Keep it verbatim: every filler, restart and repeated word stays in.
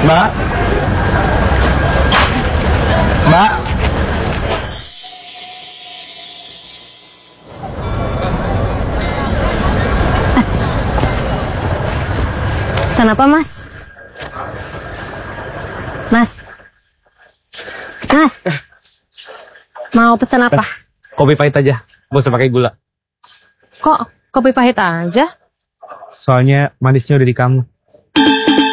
Mbak. Mbak. Pesan apa, Mas? Mas. Mas. Mau pesan apa? Kopi pahit aja, gak usah pakai gula. Kok kopi pahit aja? Soalnya manisnya udah di kamu.